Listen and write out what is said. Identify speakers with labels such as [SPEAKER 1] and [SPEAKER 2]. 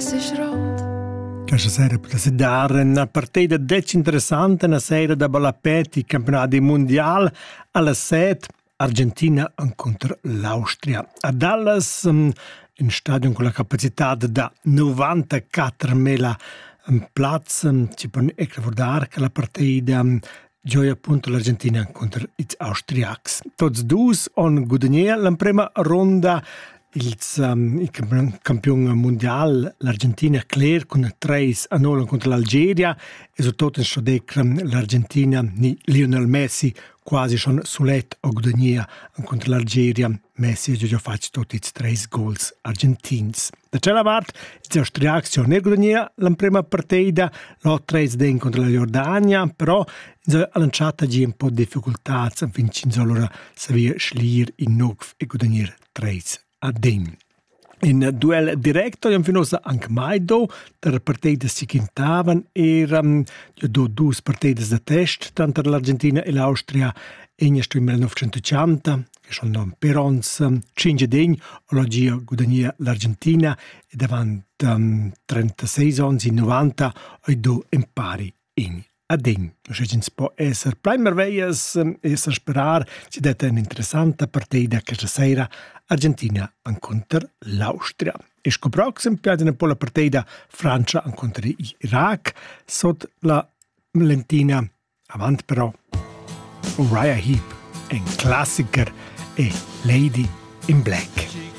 [SPEAKER 1] ist rot.
[SPEAKER 2] Questa sera potesse dare una partita dec interessante, una sera da Balapetti, campionati mondiali, alla 7, Argentina contro l'Austria. A Dallas, in stadio con la capacità da 94.000 platz, ci può ricordare che la partita gioia appunto l'Argentina contro gli austriacs. Tots dus hanno guadagnato la prima ronda. Il campione mondiale, l'Argentina, clear con 3-0 contro l'Algeria, e soprattutto in l'Argentina, Lionel Messi quasi schon sulet a guadagnia contro l'Algeria. Messi ha già fatto tutti i 3 goals argentins. Da quella parte, gli austriaci hanno guadagnato la prima partita, l'ho 3-0 contro la Jordania, però ha lanciato un po' di difficoltà, finché allora si schlier in Nogf e guadagnare 3-0. In duel diretto abbiamo finito anche mai tre partite si cantavano, erano due partite da test, tanto l'Argentina e l'Austria, in 1980, che sono per ons 5 degni, oggi guadagna l'Argentina, e davanti 36 anni, in 90, e due impari in adegn. Non può essere prima veias e sperare ci dette un'interessante partita questa sera Argentina contro l'Austria. E prossimo piace poi la partita Francia contro l'Iraq sotto la lentina avanti però Uriah Heep, un classiker e Lady in Black.